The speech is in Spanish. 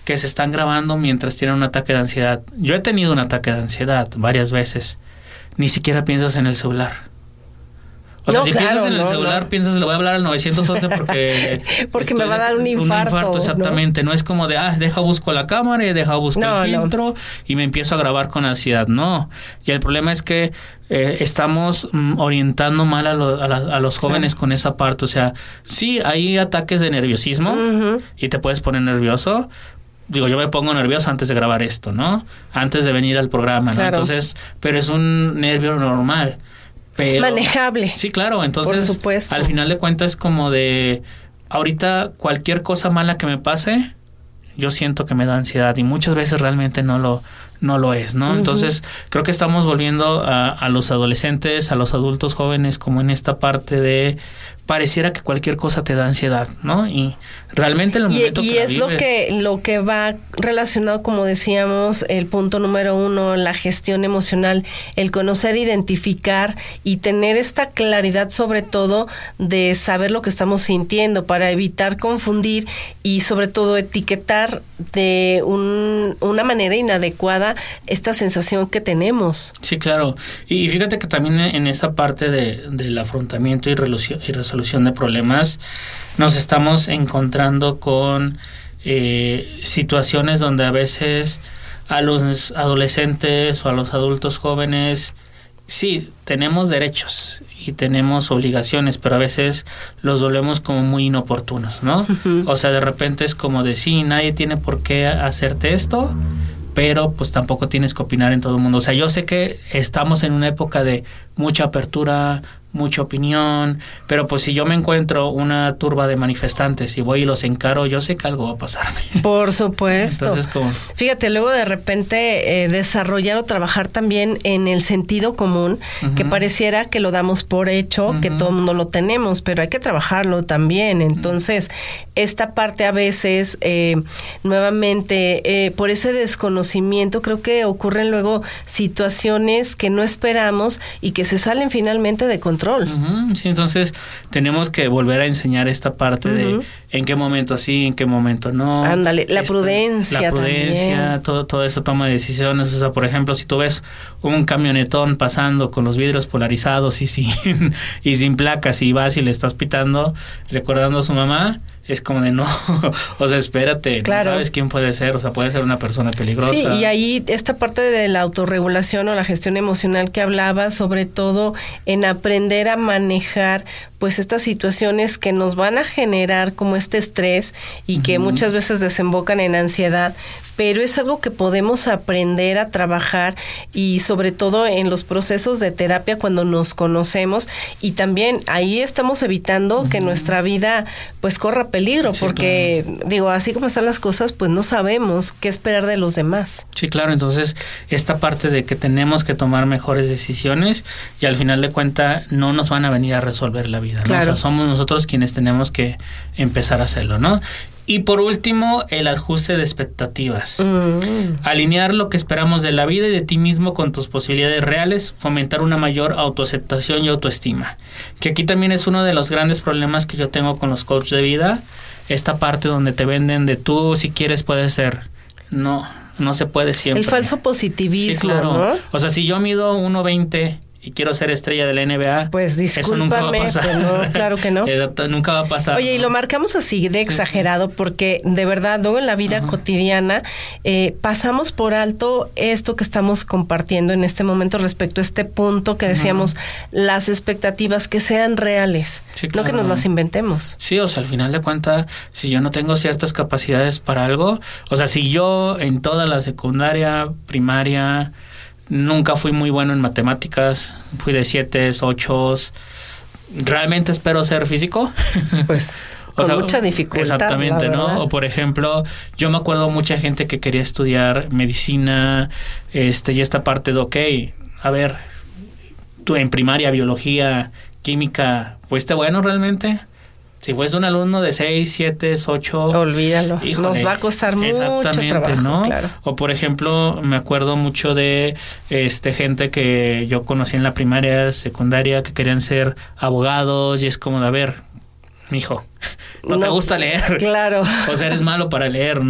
que se están grabando mientras tienen un ataque de ansiedad. Yo he tenido un ataque de ansiedad varias veces. Ni siquiera piensas en el celular. O sea, si piensas en el celular, piensas, le voy a hablar al 911 porque me va a dar un infarto. Un infarto, exactamente. No es como de, busco la cámara y busco el filtro y me empiezo a grabar con ansiedad. No. Y el problema es que estamos orientando mal a los jóvenes con esa parte. O sea, sí, hay ataques de nerviosismo y te puedes poner nervioso. Digo, yo me pongo nervioso antes de grabar esto, ¿no? Antes de venir al programa, ¿no? Claro. Entonces, pero es un nervio normal. Pero, manejable. Sí, claro. Entonces, por supuesto, al final de cuentas es como de, ahorita cualquier cosa mala que me pase, yo siento que me da ansiedad y muchas veces realmente no lo es, ¿no? Entonces, creo que estamos volviendo a los adolescentes, a los adultos jóvenes, como en esta parte de pareciera que cualquier cosa te da ansiedad, ¿no? Y realmente en el momento que es lo que va relacionado, como decíamos, el punto número 1, la gestión emocional, el conocer, identificar y tener esta claridad, sobre todo, de saber lo que estamos sintiendo para evitar confundir y sobre todo etiquetar de una manera inadecuada esta sensación que tenemos. Sí, claro. Y fíjate que también en esa parte del afrontamiento y resolución de problemas nos estamos encontrando con situaciones donde a veces a los adolescentes o a los adultos jóvenes sí, tenemos derechos y tenemos obligaciones, pero a veces los volvemos como muy inoportunos, ¿no? O sea, de repente es como de sí, nadie tiene por qué hacerte esto, pero pues tampoco tienes que opinar en todo el mundo. O sea, yo sé que estamos en una época de mucha apertura, mucha opinión, pero pues si yo me encuentro una turba de manifestantes y voy y los encaro, yo sé que algo va a pasarme. Por supuesto. Entonces, como... Fíjate, luego de repente desarrollar o trabajar también en el sentido común, que pareciera que lo damos por hecho, que todo el mundo lo tenemos, pero hay que trabajarlo también. Entonces, esta parte a veces, nuevamente, por ese desconocimiento, creo que ocurren luego situaciones que no esperamos y que se salen finalmente de control. Sí, entonces tenemos que volver a enseñar esta parte de en qué momento sí, en qué momento no. Ándale, la prudencia también. Todo eso toma de decisiones. O sea, por ejemplo, si tú ves un camionetón pasando con los vidrios polarizados y sin placas y vas y le estás pitando, recordando a su mamá, es como de no, o sea, espérate, claro. No sabes quién puede ser, o sea, puede ser una persona peligrosa. Sí, y ahí esta parte de la autorregulación o la gestión emocional que hablaba, sobre todo en aprender a manejar pues estas situaciones que nos van a generar como este estrés y que muchas veces desembocan en ansiedad, pero es algo que podemos aprender a trabajar y sobre todo en los procesos de terapia cuando nos conocemos, y también ahí estamos evitando que nuestra vida pues corra peligro, sí, porque claro. Digo, así como están las cosas, pues no sabemos qué esperar de los demás. Sí, claro, entonces esta parte de que tenemos que tomar mejores decisiones y al final de cuentas no nos van a venir a resolver la vida, ¿no? Claro. O sea, somos nosotros quienes tenemos que empezar a hacerlo, ¿no? Y por último, el ajuste de expectativas. Alinear lo que esperamos de la vida y de ti mismo con tus posibilidades reales, fomentar una mayor autoaceptación y autoestima. Que aquí también es uno de los grandes problemas que yo tengo con los coaches de vida. Esta parte donde te venden de tú, si quieres, puedes ser. No se puede siempre. El falso positivismo, sí, claro, ¿no? O sea, si yo mido 1.20... y quiero ser estrella de la NBA, pues discúlpame, eso nunca va a pasar. Pues no, claro que no. Nunca va a pasar. Oye, ¿no? Y lo marcamos así de exagerado porque de verdad luego en la vida cotidiana pasamos por alto esto que estamos compartiendo en este momento respecto a este punto que decíamos, las expectativas que sean reales, sí, claro. No que nos las inventemos. Sí, o sea, al final de cuentas, si yo no tengo ciertas capacidades para algo, o sea, si yo en toda la secundaria, primaria, nunca fui muy bueno en matemáticas, fui de 7, 8. ¿Realmente espero ser físico? Pues con mucha dificultad. Exactamente, ¿no? O por ejemplo, yo me acuerdo mucha gente que quería estudiar medicina, y esta parte de, a ver, tú en primaria, biología, química, ¿fuiste bueno realmente? Si fuese un alumno de 6, 7, 8... Olvídalo. Híjole, nos va a costar mucho trabajo, ¿no? Claro. O, por ejemplo, me acuerdo mucho de gente que yo conocí en la primaria, secundaria, que querían ser abogados, y es como de, a ver, mijo, no te gusta leer. Claro. O sea, eres malo para leer,